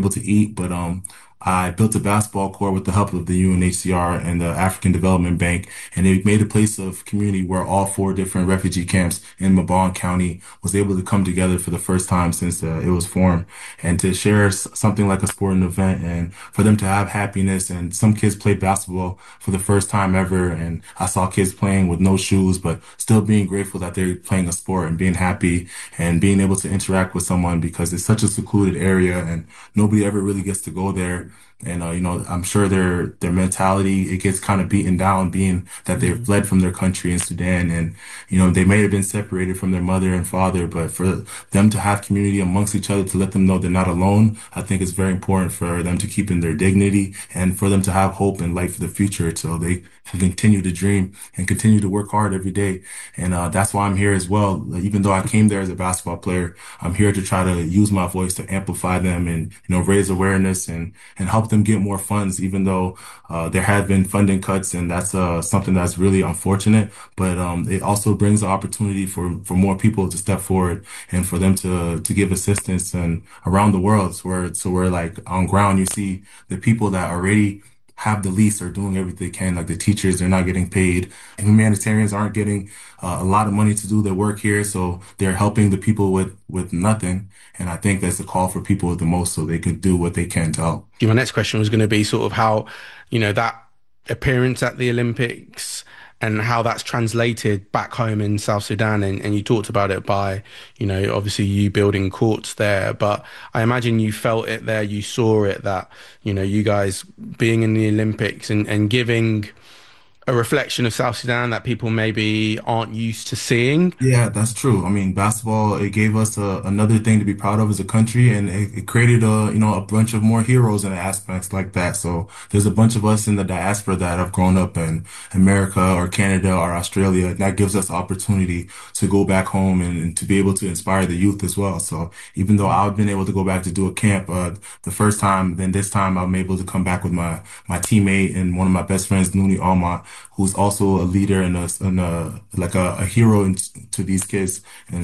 able to eat, but I built a basketball court with the help of the UNHCR and the African Development Bank, and they made a place of community where all four different refugee camps in Mabon County was able to come together for the first time since it was formed, and to share something like a sporting event, and for them to have happiness. And some kids played basketball for the first time ever, and I saw kids playing with no shoes, but still being grateful that they're playing a sport and being happy and being able to interact with someone because it's such a secluded area and nobody ever really gets to go there. And I'm sure their mentality it gets kind of beaten down, being that they Mm. fled from their country in Sudan, and they may have been separated from their mother and father, but for them to have community amongst each other to let them know they're not alone, I think it's very important for them to keep in their dignity and for them to have hope and light for the future, so they can continue to dream and continue to work hard every day. And that's why I'm here as well. Even though I came there as a basketball player, I'm here to try to use my voice to amplify them and raise awareness and help them get more funds, even though there have been funding cuts, and that's something that's really unfortunate. But it also brings the opportunity for more people to step forward and for them to give assistance and around the world. So we're like on ground, you see the people that already have the least are doing everything they can. Like the teachers, they're not getting paid. And humanitarians aren't getting a lot of money to do their work here, so they're helping the people with nothing. And I think that's a call for people with the most, so they can do what they can to help. My next question was going to be sort of how, that appearance at the Olympics and how that's translated back home in South Sudan. And you talked about it by, obviously you building courts there, but I imagine you felt it there, you saw it that, you guys being in the Olympics and giving a reflection of South Sudan that people maybe aren't used to seeing. Yeah, that's true. I mean, basketball, it gave us another thing to be proud of as a country, and it created a bunch of more heroes in aspects like that. So there's a bunch of us in the diaspora that have grown up in America or Canada or Australia. And that gives us opportunity to go back home and to be able to inspire the youth as well. So even though I've been able to go back to do a camp, the first time, then this time I'm able to come back with my teammate and one of my best friends, Nuni Alma, who's also a leader and like a hero to these kids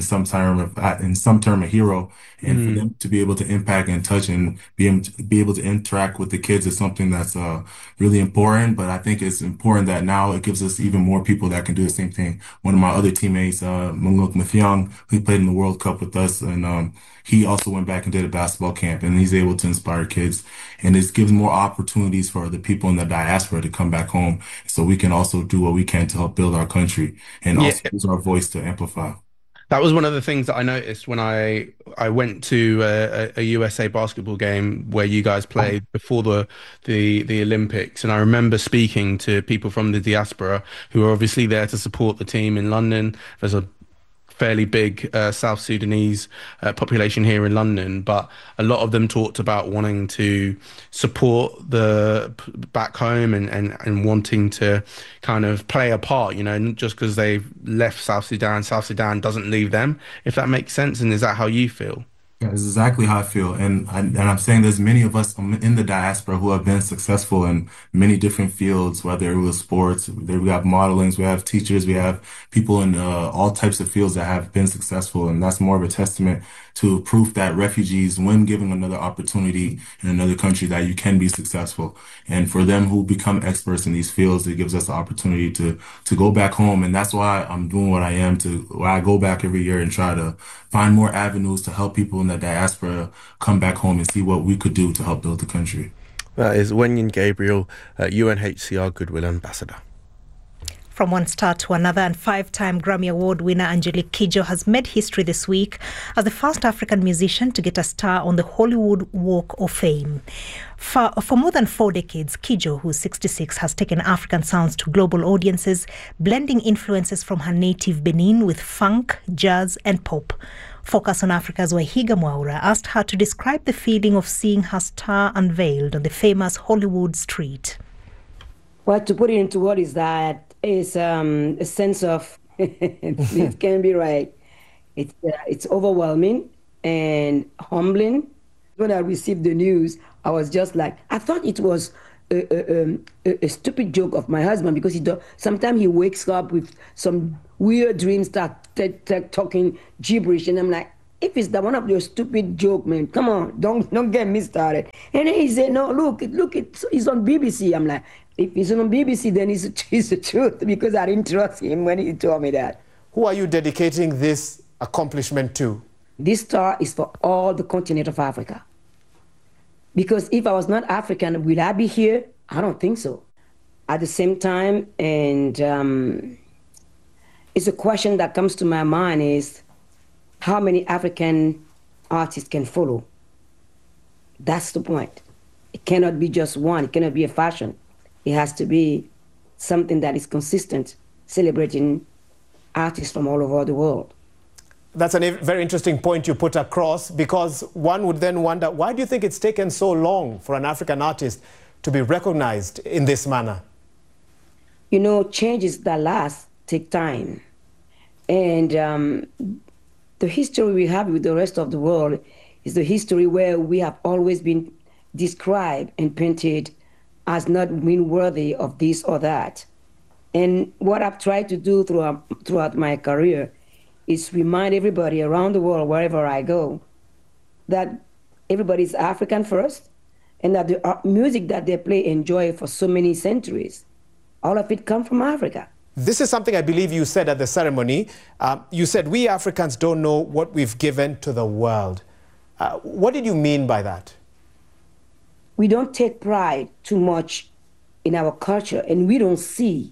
in some term a hero, and for Mm. them to be able to impact and touch and be able to interact with the kids is something that's really important. But I think it's important that now it gives us even more people that can do the same thing. One of my other teammates, Munguk Muthiang, who played in the World Cup with us, and he also went back and did a basketball camp, and he's able to inspire kids, and it gives more opportunities for the people in the diaspora to come back home, so we can also do what we can to help build our country and Yeah, also use our voice to amplify. that was one of the things that I noticed when I went to a USA basketball game where you guys played before the Olympics, and I remember speaking to people from the diaspora who are obviously there to support the team in London. There's a fairly big South Sudanese population here in London, but a lot of them talked about wanting to support back home and wanting to kind of play a part, not just because they've left South Sudan. South Sudan doesn't leave them, if that makes sense. And is that how you feel? Yeah, it's exactly how I feel. And I'm saying there's many of us in the diaspora who have been successful in many different fields, whether it was sports, there we have modelings, we have teachers, we have people in all types of fields that have been successful. And that's more of a testament to proof that refugees, when given another opportunity in another country, that you can be successful. And for them who become experts in these fields, it gives us the opportunity to go back home. And that's why I'm doing what I am, to why I go back every year and try to find more avenues to help people in the diaspora come back home and see what we could do to help build the country. That is Wenyan Gabriel, UNHCR Goodwill Ambassador. From one star to another, and five-time Grammy Award winner Angelique Kidjo has made history this week as the first African musician to get a star on the Hollywood Walk of Fame. For more than 4 decades, Kidjo, who's 66, has taken African sounds to global audiences, blending influences from her native Benin with funk, jazz and pop. Focus on Africa's Wahiga Mwaura asked her to describe the feeling of seeing her star unveiled on the famous Hollywood street. Well, to put it into words, that is a sense of it can be right. It's overwhelming and humbling. When I received the news, I was just like, I thought it was a stupid joke of my husband, because sometimes he wakes up with some weird dreams, start talking gibberish, and I'm like, if it's the one of your stupid joke, man, come on, don't get me started. And then he said, no, look, it's on BBC. I'm like, if it's on BBC, then it's the truth, because I didn't trust him when he told me that. Who are you dedicating this accomplishment to? This star is for all the continent of Africa. Because if I was not African, would I be here? I don't think so. At the same time, and it's a question that comes to my mind is, how many African artists can follow? That's the point. It cannot be just one. It cannot be a fashion. It has to be something that is consistent, celebrating artists from all over the world. That's a very interesting point you put across, because one would then wonder, why do you think it's taken so long for an African artist to be recognized in this manner? You know, changes that last take time. And the history we have with the rest of the world is the history where we have always been described and painted as not being worthy of this or that. And what I've tried to do throughout my career is remind everybody around the world, wherever I go, that everybody's African first, and that the music that they play, enjoy for so many centuries, all of it come from Africa. This is something I believe you said at the ceremony. You said, we Africans don't know what we've given to the world. What did you mean by that? We don't take pride too much in our culture, and we don't see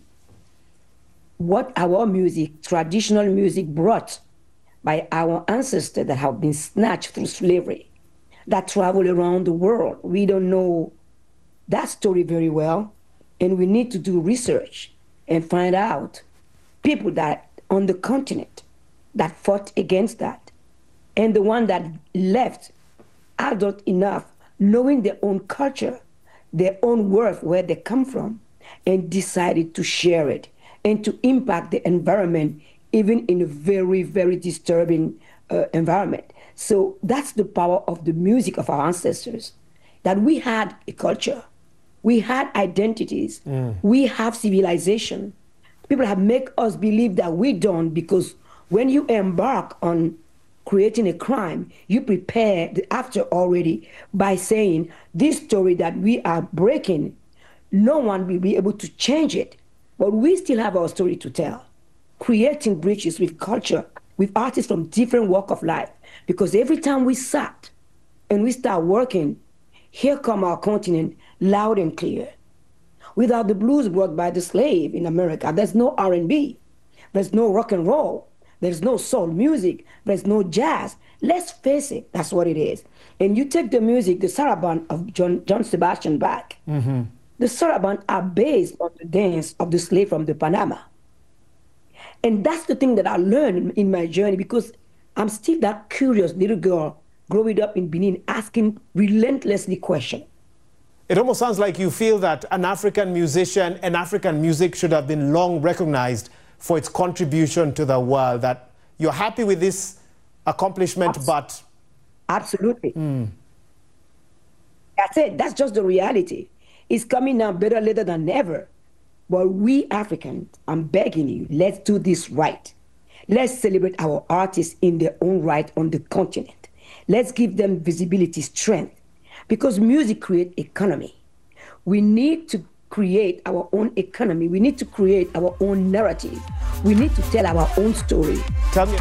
what our music, traditional music, brought by our ancestors that have been snatched through slavery, that travel around the world. We don't know that story very well, and we need to do research and find out people that on the continent that fought against that, and the one that left adult enough, knowing their own culture, their own worth, where they come from, and decided to share it and to impact the environment, even in a very, very disturbing environment. So that's the power of the music of our ancestors, that we had a culture, we had identities, we have civilization. People have made us believe that we don't, because when you embark on creating a crime, you prepare the after already by saying, this story that we are breaking, no one will be able to change it. But we still have our story to tell, creating bridges with culture, with artists from different walks of life. Because every time we sat and we start working, here come our continent loud and clear. Without the blues brought by the slave in America, there's no R&B, there's no rock and roll, there's no soul music, there's no jazz. Let's face it, that's what it is. And you take the music, the saraband of John Sebastian Bach, the saraband are based on the dance of the slave from the Panama. And that's the thing that I learned in my journey, because I'm still that curious little girl growing up in Benin, asking relentlessly questions. It almost sounds like you feel that an African musician and African music should have been long recognized for its contribution to the world, that you're happy with this accomplishment, but... Absolutely. That's it. That's just the reality. It's coming now better later than never. But we Africans, I'm begging you, let's do this right. Let's celebrate our artists in their own right on the continent. Let's give them visibility, strength, because music creates economy. We need to create our own economy. We need to create our own narrative. We need to tell our own story. Tell me.